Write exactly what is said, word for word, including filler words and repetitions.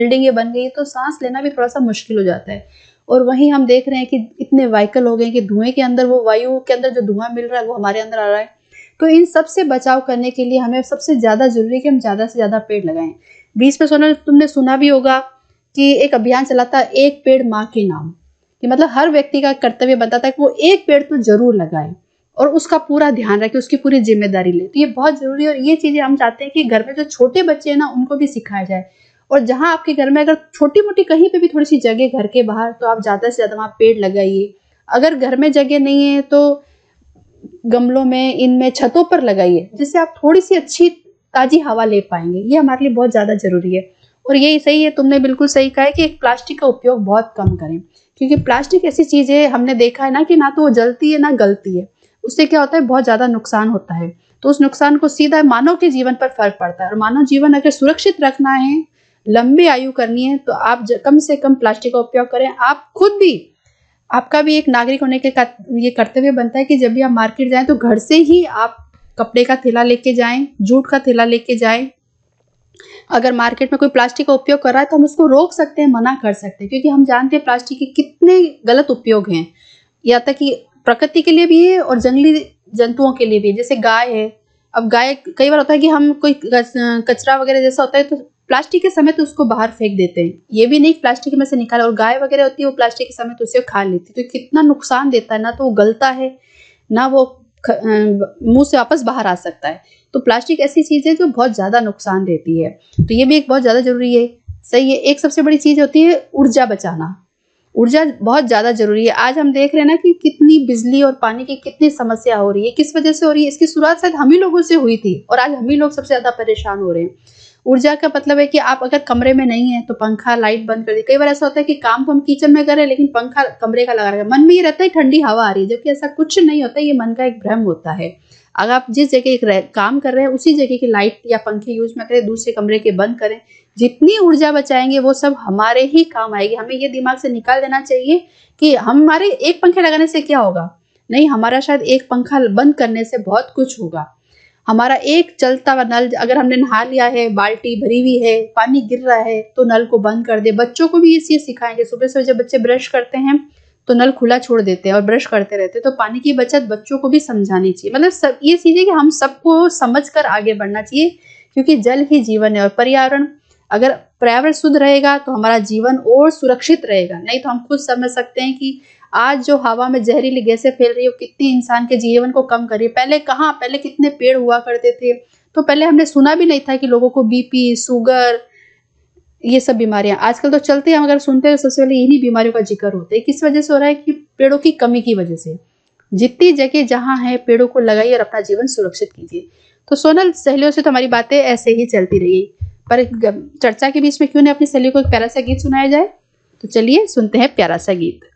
बिल्डिंगें बन गई तो सांस लेना भी थोड़ा सा मुश्किल हो जाता है। और वहीं हम देख रहे हैं कि इतने व्हीकल हो गए कि धुएं के अंदर, वो वायु के अंदर जो धुआं मिल रहा है वो हमारे अंदर आ रहा है। तो इन सब से बचाव करने के लिए हमें सबसे ज्यादा जरूरी है कि हम ज्यादा से ज्यादा पेड़ लगाएं। बीच में सोनल तुमने सुना भी होगा कि एक अभियान चला था, एक पेड़ माँ के नाम, कि मतलब हर व्यक्ति का कर्तव्य बनता था कि वो एक पेड़ तो जरूर लगाए और उसका पूरा ध्यान रखे, उसकी पूरी जिम्मेदारी ले। तो ये बहुत जरूरी है और ये चीजें हम चाहते हैं कि घर में जो छोटे बच्चे हैं ना उनको भी सिखाया जाए। और जहां आपके घर में अगर छोटी मोटी कहीं पे भी थोड़ी सी जगह घर के बाहर, तो आप ज्यादा से ज्यादा वहां पेड़ लगाइए। अगर घर में जगह नहीं है तो गमलों में, इनमें, छतों पर लगाइए, जिससे आप थोड़ी सी अच्छी ताजी हवा ले पाएंगे। ये हमारे लिए बहुत ज्यादा जरूरी है। और यही सही है, तुमने बिल्कुल सही कहा है कि प्लास्टिक का उपयोग बहुत कम करें, क्योंकि प्लास्टिक ऐसी चीज है, हमने देखा है ना कि ना तो वो जलती है ना गलती है। उससे क्या होता है, बहुत ज्यादा नुकसान होता है। तो उस नुकसान को सीधा मानव के जीवन पर फर्क पड़ता है। और मानव जीवन अगर सुरक्षित रखना है, लंबी आयु करनी है, तो आप कम से कम प्लास्टिक का उपयोग करें। आप खुद भी, आपका भी एक नागरिक होने के ये कर्तव्य बनता है कि जब भी आप मार्केट जाएं तो घर से ही आप कपड़े का थैला लेके जाएं, जूट का थैला लेके जाएं। अगर मार्केट में कोई प्लास्टिक का उपयोग कर रहा है तो हम उसको रोक सकते हैं, मना कर सकते हैं, क्योंकि हम जानते हैं प्लास्टिक के कितने गलत उपयोग हैं। या तक कि प्रकृति के लिए भी है और जंगली जंतुओं के लिए भी है। जैसे गाय है, अब गाय, कई बार होता है कि हम कोई कचरा वगैरह जैसा होता है तो प्लास्टिक के समय तो उसको बाहर फेंक देते हैं, ये भी नहीं प्लास्टिक में से निकाला, और गाय वगैरह होती है वो प्लास्टिक के समय तो उसे खा लेती है। तो कितना नुकसान देता है, ना तो वो गलता है ना वो मुंह से वापस बाहर आ सकता है। तो प्लास्टिक ऐसी चीज है जो बहुत ज्यादा नुकसान देती है, तो ये भी एक बहुत ज्यादा जरूरी है। सही है। एक सबसे बड़ी चीज होती है ऊर्जा बचाना। ऊर्जा बहुत ज्यादा जरूरी है। आज हम देख रहे हैं ना कि कितनी बिजली और पानी की कितनी समस्या हो रही है। किस वजह से हो रही है? इसकी शुरुआत शायद हम ही लोगों से हुई थी और आज हम ही लोग सबसे ज्यादा परेशान हो रहे हैं। ऊर्जा का मतलब है कि आप अगर कमरे में नहीं है तो पंखा, लाइट बंद कर दी। कई बार ऐसा होता है कि काम तो हम किचन में कर रहे हैं लेकिन पंखा कमरे का लगा रहे हैं, मन में ये रहता है ठंडी हवा आ रही है, जबकि ऐसा कुछ नहीं होता। ये मन का एक भ्रम होता है। अगर आप जिस जगह काम कर रहे हैं उसी जगह की लाइट या पंखे यूज में करें, दूसरे कमरे के बंद करें। जितनी ऊर्जा बचाएंगे वो सब हमारे ही काम आएगी। हमें ये दिमाग से निकाल देना चाहिए कि हमारे एक पंखे लगाने से क्या होगा। नहीं, हमारा शायद एक पंखा बंद करने से बहुत कुछ होगा। हमारा एक चलता हुआ नल, अगर हमने नहा लिया है, बाल्टी भरी हुई है, पानी गिर रहा है तो नल को बंद कर दे। बच्चों को भी ये चीज सिखाएंगे। सुबह से जब बच्चे ब्रश करते हैं तो नल खुला छोड़ देते हैं और ब्रश करते रहते हैं, तो पानी की बचत बच्चों को भी समझानी चाहिए। मतलब सब ये चीजें कि हम सबको समझकर आगे बढ़ना चाहिए, क्योंकि जल ही जीवन है। और पर्यावरण, अगर पर्यावरण शुद्ध रहेगा तो हमारा जीवन और सुरक्षित रहेगा। नहीं तो हम खुद समझ सकते हैं कि आज जो हवा में जहरीली गैसें फैल रही है वो कितनी इंसान के जीवन को कम कर रही है। पहले कहाँ, पहले कितने पेड़ हुआ करते थे, तो पहले हमने सुना भी नहीं था कि लोगों को बीपी, शुगर, ये सब बीमारियां। आजकल तो चलते हैं, अगर सुनते हैं तो सबसे पहले इन्हीं बीमारियों का जिक्र होता है। किस वजह से हो रहा है? कि पेड़ों की कमी की वजह से। जितनी जगह जहां है पेड़ों को लगाइए और अपना जीवन सुरक्षित कीजिए। तो सोनल, सहेलियों से तो हमारी बातें ऐसे ही चलती रही, पर चर्चा के बीच में क्यों नहीं अपनी सहेलियों को एक प्यारा सा गीत सुनाया जाए। तो चलिए सुनते हैं प्यारा सा गीत।